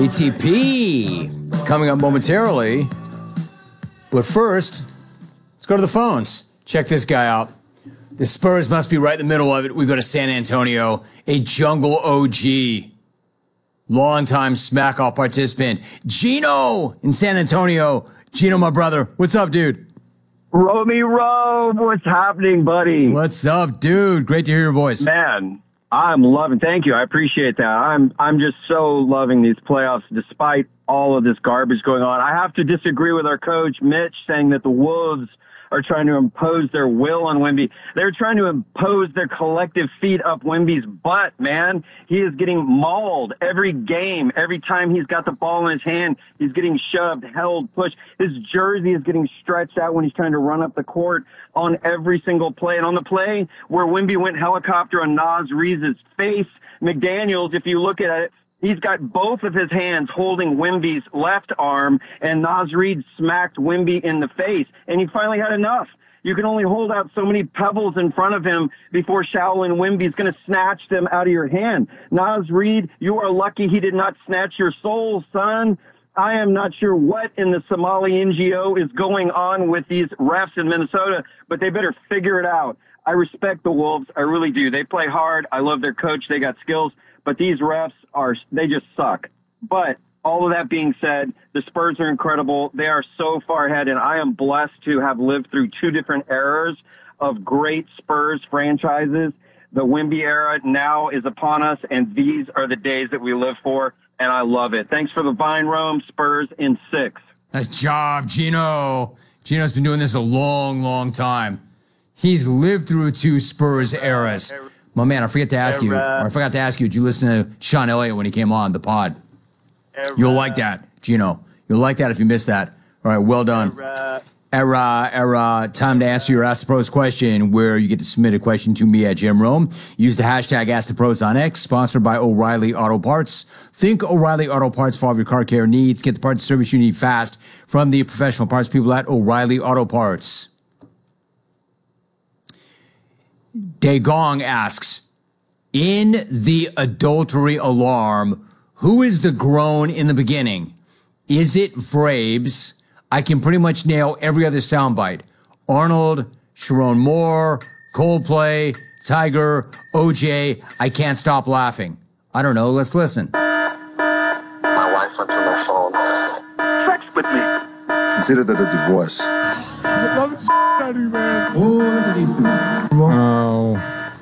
ATP coming up momentarily. But first, let's go to the phones. Check this guy out. The Spurs must be right in the middle of it. We go to San Antonio, a jungle OG, longtime Smack Off participant, Gino in San Antonio. Gino, my brother, what's up, dude? Romy Rome, what's happening, buddy? What's up, dude? Great to hear your voice. Man, I'm loving. Thank you. I appreciate that. I'm just so loving these playoffs, despite all of this garbage going on. I have to disagree with our coach, Mitch, saying that the Wolves are trying to impose their will on Wemby. They're trying to impose their collective feet up Wemby's butt, man. He is getting mauled every game. Every time he's got the ball in his hand, he's getting shoved, held, pushed. His jersey is getting stretched out when he's trying to run up the court on every single play. And on the play where Wemby went helicopter on Naz Reid's face, McDaniels, if you look at it, he's got both of his hands holding Wemby's left arm, and Naz Reid smacked Wemby in the face, and he finally had enough. You can only hold out so many pebbles in front of him before Shaolin Wemby's going to snatch them out of your hand. Naz Reid, you are lucky he did not snatch your soul, son. I am not sure what in the Somali NGO is going on with these refs in Minnesota, but they better figure it out. I respect the Wolves. I really do. They play hard. I love their coach. They got skills. But these refs they just suck. But all of that being said, the Spurs are incredible. They are so far ahead, and I am blessed to have lived through two different eras of great Spurs franchises. The Wemby era now is upon us, and these are the days that we live for, and I love it. Thanks for the Vine, Rome. Spurs in 6. Nice job, Gino. Gino's been doing this a long, long time. He's lived through two Spurs eras. My man, I forgot to ask you, did you listen to Sean Elliott when he came on the pod? You'll like that, Gino. You'll like that if you missed that. All right, well done. Era. Time to answer your Ask the Pros question, where you get to submit a question to me at Jim Rome. Use the hashtag Ask the Pros on X, sponsored by O'Reilly Auto Parts. Think O'Reilly Auto Parts for all of your car care needs. Get the parts service you need fast from the professional parts people at O'Reilly Auto Parts. Daegong asks, in the adultery alarm, who is the groan in the beginning? Is it Vrabes? I can pretty much nail every other soundbite. Arnold, Sharon Moore, Coldplay, Tiger, OJ, I can't stop laughing. I don't know, let's listen. My wife went through my phone. Sex with me. Consider that a divorce. I love the shit out of you, man. Oh, look at these two. Oh.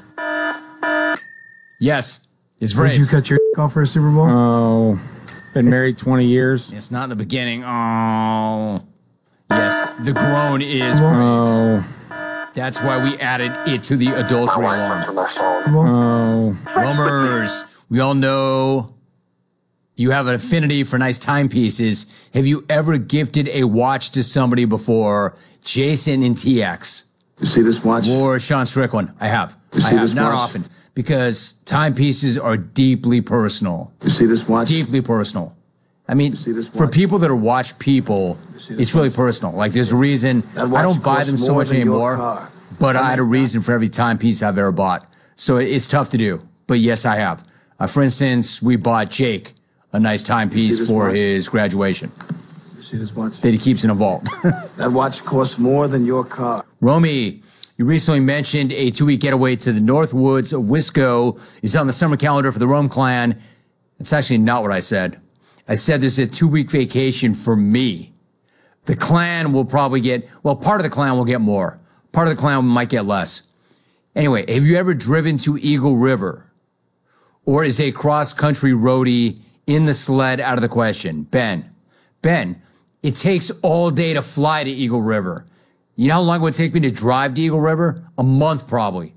Yes, it's Vrabes. Did you cut your off for a Super Bowl? Oh. Been married 20 years. It's not in the beginning. Oh. Yes, the groan is Vrabes. Oh. That's why we added it to the adultery alarm. Oh. Romers, we all know you have an affinity for nice timepieces. Have you ever gifted a watch to somebody before? Jason in TX. You see this watch? Or Sean Strickland. I have. Not often. Because timepieces are deeply personal. You see this watch? Deeply personal. I mean, for people that are watch people, it's really personal. Like, there's a reason. I don't buy them so much anymore, but I had a reason for every timepiece I've ever bought. So it's tough to do. But yes, I have. For instance, we bought Jake a nice timepiece for his graduation. You see this watch? That he keeps in a vault. That watch costs more than your car. Romy, you recently mentioned a 2-week getaway to the Northwoods of Wisco is on the summer calendar for the Rome clan. That's actually not what I said. I said there's a 2-week vacation for me. The clan will probably get, well, part of the clan will get more. Part of the clan might get less. Anyway, have you ever driven to Eagle River? Or is a cross-country roadie in the sled out of the question? Ben, it takes all day to fly to Eagle River. You know how long it would take me to drive to Eagle River? A month, probably.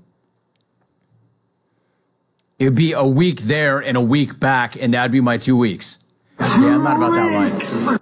It would be a week there and a week back, and that would be my 2 weeks. Yeah, I'm not about that life.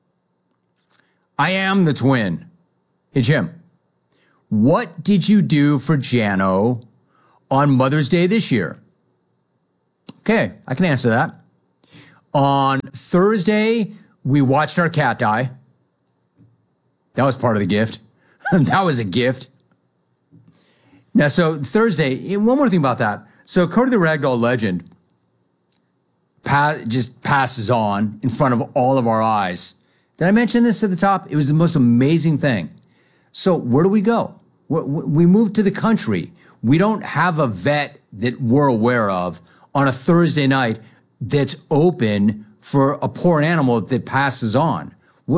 I am the twin. Hey, Jim, what did you do for Jano on Mother's Day this year? Okay, I can answer that. On Thursday, we watched our cat die. That was part of the gift. That was a gift. Now, so Thursday, one more thing about that. So Cody the Ragdoll Legend just passes on in front of all of our eyes. Did I mention this at the top? It was the most amazing thing. So where do we go? We moved to the country. We don't have a vet that we're aware of on a Thursday night that's open for a poor animal that passes on.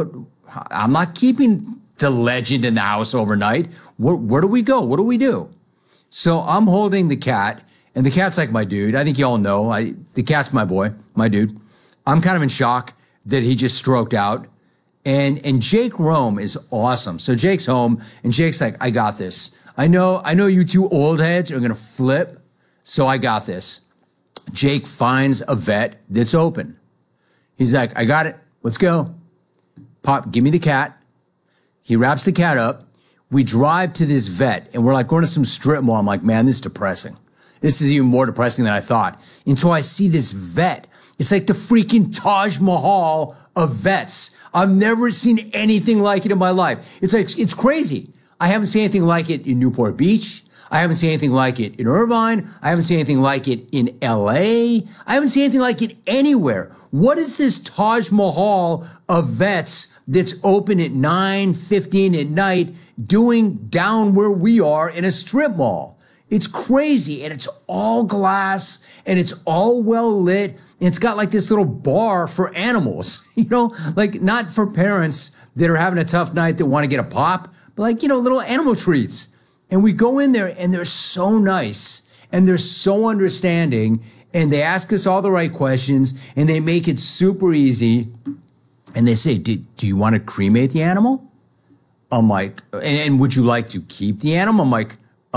I'm not keeping the legend in the house overnight. Where do we go? What do we do? So I'm holding the cat, and the cat's like my dude. I think you all know. The cat's my boy, my dude. I'm kind of in shock that he just stroked out. And Jake Rome is awesome. So Jake's home, and Jake's like, I got this. I know you two old heads are going to flip, so I got this. Jake finds a vet that's open. He's like, I got it. Let's go. Pop, give me the cat. He wraps the cat up. We drive to this vet, and we're like going to some strip mall. I'm like, man, this is depressing. This is even more depressing than I thought. Until I see this vet. It's like the freaking Taj Mahal of vets. I've never seen anything like it in my life. It's crazy. I haven't seen anything like it in Newport Beach. I haven't seen anything like it in Irvine. I haven't seen anything like it in LA. I haven't seen anything like it anywhere. What is this Taj Mahal of vets that's open at 9:15 at night doing down where we are in a strip mall? It's crazy, and it's all glass, and it's all well lit, and it's got like this little bar for animals, like not for parents that are having a tough night that want to get a pop, but like, little animal treats. And we go in there, and they're so nice, and they're so understanding, and they ask us all the right questions, and they make it super easy, and they say, do you want to cremate the animal? I'm like, and would you like to keep the animal? I'm like,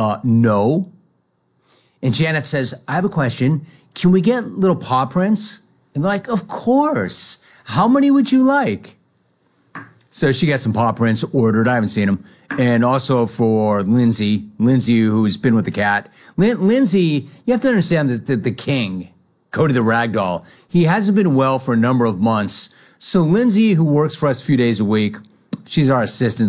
no. And Janet says, I have a question. Can we get little paw prints? And they're like, of course. How many would you like? So she got some paw prints ordered. I haven't seen them. And also for Lindsay, who's been with the cat. Lindsay, you have to understand the king, Cody the Ragdoll. He hasn't been well for a number of months. So Lindsay, who works for us a few days a week, she's our assistant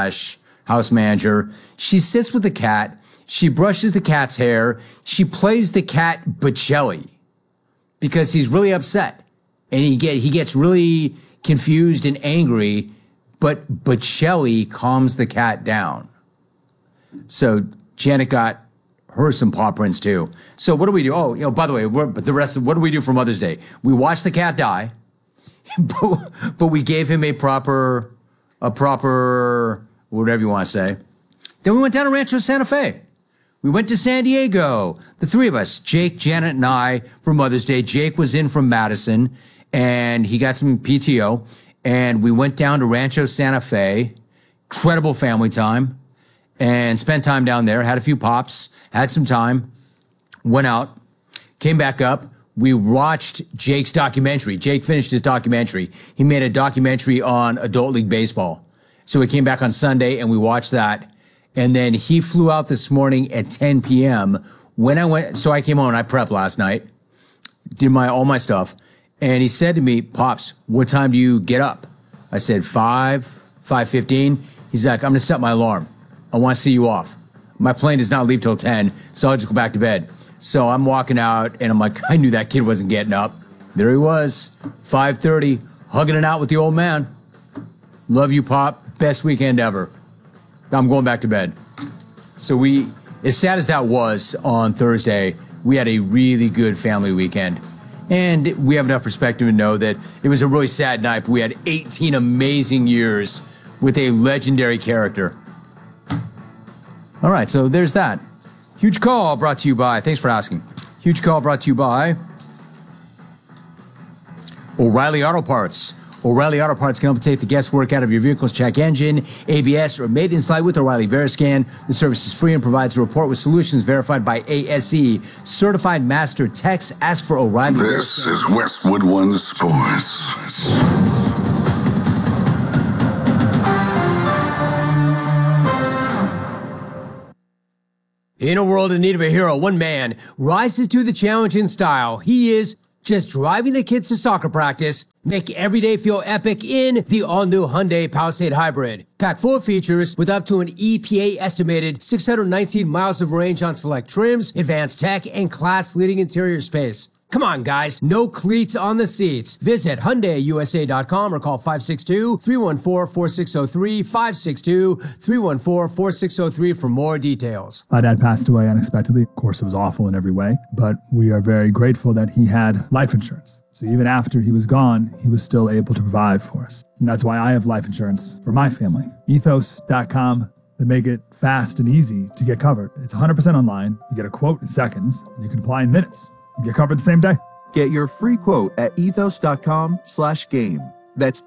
/ house manager. She sits with the cat. She brushes the cat's hair. She plays the cat Bocelli because he's really upset. And he gets really confused and angry, but Bocelli calms the cat down. So Janet got her some paw prints too. So what do we do? Oh, by the way, what do we do for Mother's Day? We watched the cat die, but we gave him a proper, whatever you want to say. Then we went down to Rancho Santa Fe. We went to San Diego, the three of us, Jake, Janet, and I, for Mother's Day. Jake was in from Madison, and he got some PTO, and we went down to Rancho Santa Fe, incredible family time, and spent time down there, had a few pops, had some time, went out, came back up. We watched Jake's documentary. Jake finished his documentary. He made a documentary on Adult League Baseball. So we came back on Sunday, and we watched that. And then he flew out this morning at 10 p.m. So I came home and I prepped last night, did all my stuff. And he said to me, Pops, what time do you get up? I said 5:15. He's like, I'm going to set my alarm. I want to see you off. My plane does not leave till 10, so I'll just go back to bed. So I'm walking out and I'm like, I knew that kid wasn't getting up. There he was, 5:30, hugging it out with the old man. Love you, Pop. Best weekend ever. I'm going back to bed. So as sad as that was on Thursday, we had a really good family weekend. And we have enough perspective to know that it was a really sad night, but we had 18 amazing years with a legendary character. All right, so there's that. Huge call brought to you by, thanks for asking. Huge call brought to you by O'Reilly Auto Parts. O'Reilly Auto Parts can help take the guesswork out of your vehicle's check engine, ABS, or maintenance light with O'Reilly Veriscan. The service is free and provides a report with solutions verified by ASE. Certified Master Techs. Ask for O'Reilly. This is Westwood One Sports. In a world in need of a hero, one man rises to the challenge in style. He is just driving the kids to soccer practice, make every day feel epic in the all-new Hyundai Palisade Hybrid. Packed full of features with up to an EPA-estimated 619 miles of range on select trims, advanced tech, and class-leading interior space. Come on, guys. No cleats on the seats. Visit HyundaiUSA.com or call 562-314-4603, 562-314-4603 for more details. My dad passed away unexpectedly. Of course, it was awful in every way, but we are very grateful that he had life insurance. So even after he was gone, he was still able to provide for us. And that's why I have life insurance for my family. Ethos.com. They make it fast and easy to get covered. It's 100% online. You get a quote in seconds, and you can apply in minutes. You get covered the same day. Get your free quote at ethos.com/game. That's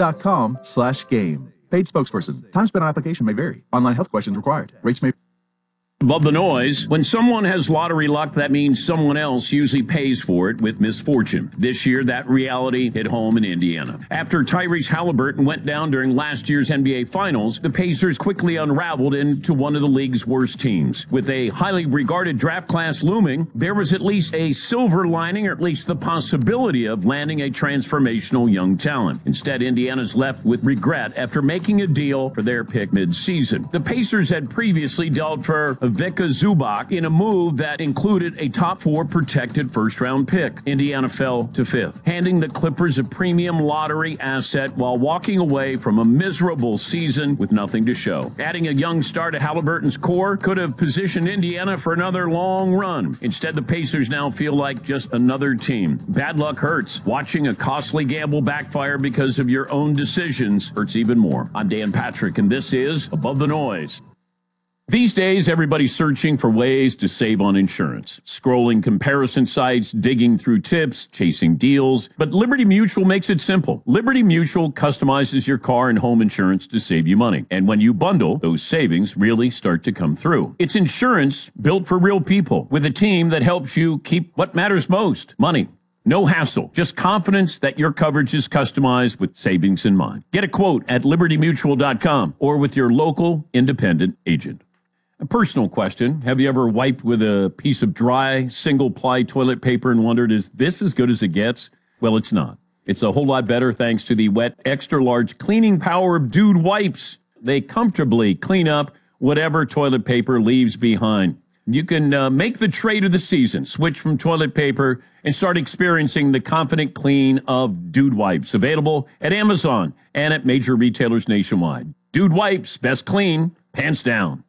ethos.com/game. Paid spokesperson. Time spent on application may vary. Online health questions required. Rates may... Above the noise, when someone has lottery luck, that means someone else usually pays for it with misfortune. This year, that reality hit home in Indiana. After Tyrese Halliburton went down during last year's NBA Finals, the Pacers quickly unraveled into one of the league's worst teams. With a highly regarded draft class looming, there was at least a silver lining, or at least the possibility of landing a transformational young talent. Instead, Indiana's left with regret after making a deal for their pick mid-season. The Pacers had previously dealt for Vika Zubac in a move that included a top 4 protected first-round pick. Indiana fell to 5th, handing the Clippers a premium lottery asset while walking away from a miserable season with nothing to show. Adding a young star to Halliburton's core could have positioned Indiana for another long run. Instead, the Pacers now feel like just another team. Bad luck hurts. Watching a costly gamble backfire because of your own decisions hurts even more. I'm Dan Patrick, and this is Above the Noise. These days, everybody's searching for ways to save on insurance, scrolling comparison sites, digging through tips, chasing deals. But Liberty Mutual makes it simple. Liberty Mutual customizes your car and home insurance to save you money. And when you bundle, those savings really start to come through. It's insurance built for real people with a team that helps you keep what matters most, money. No hassle, just confidence that your coverage is customized with savings in mind. Get a quote at libertymutual.com or with your local independent agent. A personal question. Have you ever wiped with a piece of dry, single-ply toilet paper and wondered, is this as good as it gets? Well, it's not. It's a whole lot better thanks to the wet, extra-large cleaning power of Dude Wipes. They comfortably clean up whatever toilet paper leaves behind. You can make the trade of the season, switch from toilet paper, and start experiencing the confident clean of Dude Wipes. Available at Amazon and at major retailers nationwide. Dude Wipes, best clean, pants down.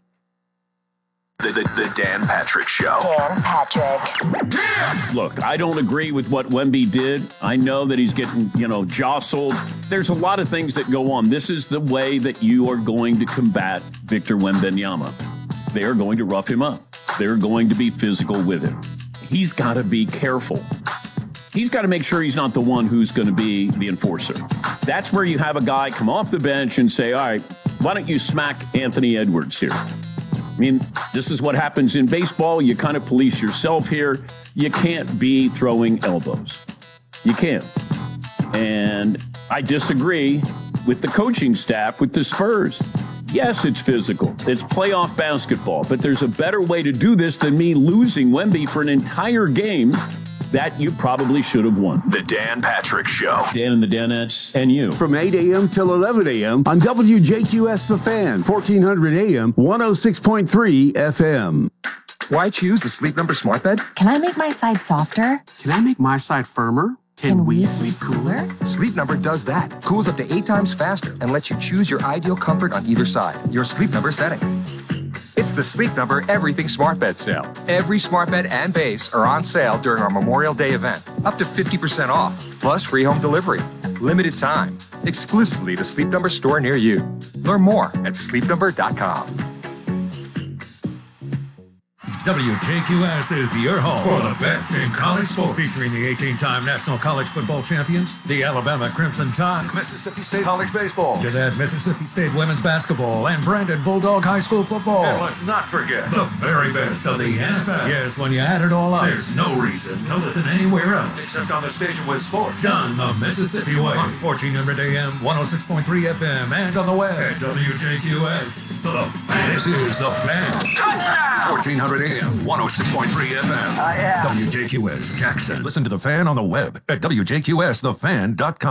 The Dan Patrick Show. Dan Patrick. Look, I don't agree with what Wemby did. I know that he's getting, jostled. There's a lot of things that go on. This is the way that you are going to combat Victor Wembanyama. They are going to rough him up. They're going to be physical with him. He's got to be careful. He's got to make sure he's not the one who's going to be the enforcer. That's where you have a guy come off the bench and say, all right, why don't you smack Anthony Edwards here? I mean, this is what happens in baseball. You kind of police yourself here. You can't be throwing elbows. You can't. And I disagree with the coaching staff with the Spurs. Yes, it's physical. It's playoff basketball. But there's a better way to do this than me losing Wemby for an entire game that you probably should have won. The Dan Patrick Show. Dan and the Danettes and you. From 8 a.m. till 11 a.m. on WJQS The Fan, 1400 a.m., 106.3 FM. Why choose the Sleep Number smart bed? Can I make my side softer? Can I make my side firmer? Can we sleep cooler? Sleep Number does that. Cools up to 8 times faster and lets you choose your ideal comfort on either side. Your Sleep Number setting. It's the Sleep Number Everything Smart Bed sale. Every smart bed and base are on sale during our Memorial Day event. Up to 50% off, plus free home delivery. Limited time. Exclusively to Sleep Number store near you. Learn more at sleepnumber.com. WJQS is your home for the best in college sports, featuring the 18-time national college football champions, the Alabama Crimson Tide, Mississippi State College Baseball, to that Mississippi State women's basketball, and Brandon Bulldog High School football. And let's not forget the very best of the NFL. Yes, when you add it all up, there's no reason to listen anywhere else except on the station with sports done the Mississippi way on 1400 AM, 106.3 FM, and on the web at WJQS. The Fan. This is The Fan. 1400 AM, 106.3 FM. WJQS Jackson. Listen to The Fan on the web at WJQSTheFan.com.